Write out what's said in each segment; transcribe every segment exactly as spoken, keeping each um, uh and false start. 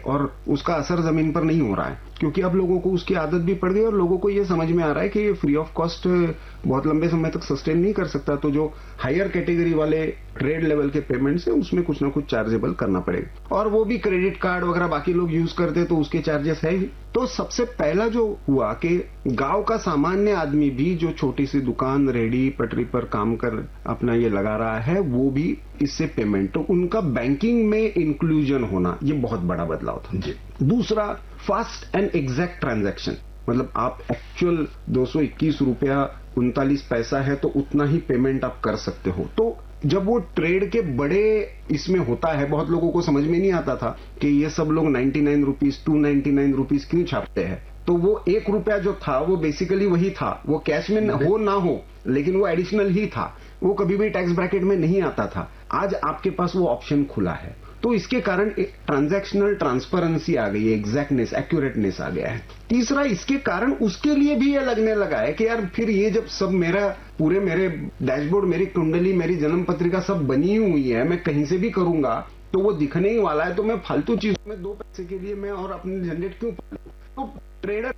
और उसका असर जमीन पर नहीं हो रहा है, क्योंकि अब लोगों को उसकी आदत भी पड़ गई और लोगों को ये समझ में आ रहा है कि ये फ्री ऑफ कॉस्ट बहुत लंबे समय तक सस्टेन नहीं कर सकता। तो जो हायर कैटेगरी वाले ट्रेड लेवल के पेमेंट्स है उसमें कुछ ना कुछ चार्जेबल करना पड़ेगा, और वो भी क्रेडिट कार्ड वगैरह बाकी लोग यूज करते तो उसके चार्जेस है ही। तो सबसे पहला जो हुआ कि गांव का सामान्य आदमी भी जो छोटी सी दुकान रेडी पटरी पर काम कर अपना ये लगा रहा है वो भी इससे पेमेंट, तो उनका बैंकिंग में इंक्लूजन होना ये बहुत बड़ा बदलाव था। दूसरा, फास्ट एंड एग्जैक्ट ट्रांजैक्शन, मतलब आप एक्चुअल दो सौ इक्कीस रुपया उनतालीस पैसा है तो उतना ही पेमेंट आप कर सकते हो। तो जब वो ट्रेड के बड़े इसमें होता है, बहुत लोगों को समझ में नहीं आता था कि ये सब लोग ninety nine rupees to ninety nine rupees क्यों छापते हैं। तो वो एक रुपया जो था वो बेसिकली वही था, वो कैश में हो ना हो लेकिन वो एडिशनल ही था, वो कभी भी टैक्स ब्रैकेट में नहीं आता था। आज आपके पास वो ऑप्शन खुला है, तो इसके कारण एक ट्रांजैक्शनल ट्रांसपेरेंसी आ गई है, एग्जैक्टनेस, एक्यूरेटनेस आ गया है। तीसरा, इसके कारण उसके लिए भी ये लगने लगा है कि यार फिर ये जब सब मेरा पूरे मेरे डैशबोर्ड, मेरी कुंडली, मेरी जन्म पत्रिका सब बनी हुई है, मैं कहीं से भी करूंगा तो वो दिखने ही वाला है, तो मैं फालतू चीजों में दो पैसे के लिए मैं और अपने झंझट क्यों पालूं। तो ट्रेडर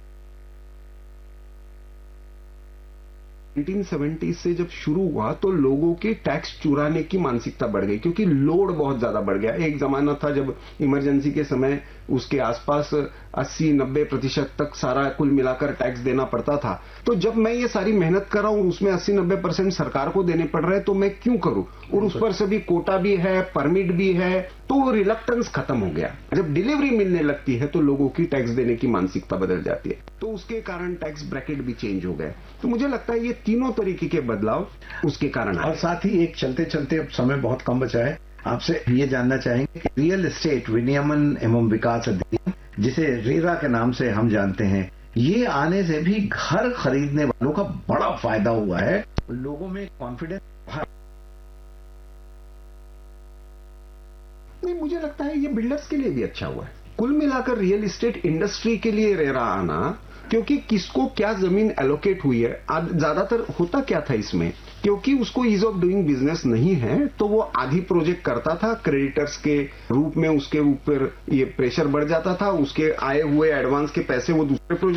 नाइन्टीन सेवेंटी से जब शुरू हुआ तो लोगों की टैक्स चुराने की मानसिकता बढ़ गई, क्योंकि लोड बहुत ज्यादा बढ़ गया। एक जमाना था जब इमरजेंसी के समय उसके आसपास अस्सी नब्बे प्रतिशत तक सारा कुल मिलाकर टैक्स देना पड़ता था। तो जब मैं ये सारी मेहनत कर रहा हूं उसमें अस्सी नब्बे परसेंट सरकार को देने पड़ रहे हैं, तो मैं क्यों करूं, और उस पर से भी कोटा भी है, परमिट भी है, तो रिलक्टेंस खत्म हो गया। जब डिलीवरी मिलने लगती है तो लोगों की टैक्स देने की मानसिकता बदल जाती है, तो उसके कारण टैक्स ब्रैकेट भी चेंज हो गए। तो मुझे लगता है ये तीनों तरीके के बदलाव उसके कारण आए। और साथ ही एक चलते चलते, अब समय बहुत कम बचा है, आपसे ये जानना चाहेंगे कि रियल एस्टेट विनियमन एवं विकास अधिनियम, जिसे रेरा के नाम से हम जानते हैं, ये आने से भी घर खरीदने वालों का बड़ा फायदा हुआ है, लोगों में कॉन्फिडेंस। नहीं, मुझे लगता है ये बिल्डर्स के लिए भी अच्छा हुआ है। कुल मिलाकर रियल एस्टेट इंडस्ट्री के लिए रेरा आना, क्योंकि किसको क्या जमीन एलोकेट हुई है, ज्यादातर होता क्या था इसमें, क्योंकि उसको ईज ऑफ डूइंग बिजनेस नहीं है तो वो आधी प्रोजेक्ट करता था, क्रेडिटर्स के रूप में उसके ऊपर ये प्रेशर बढ़ जाता था, उसके आए हुए एडवांस के पैसे वो दूसरे प्रोजेक्ट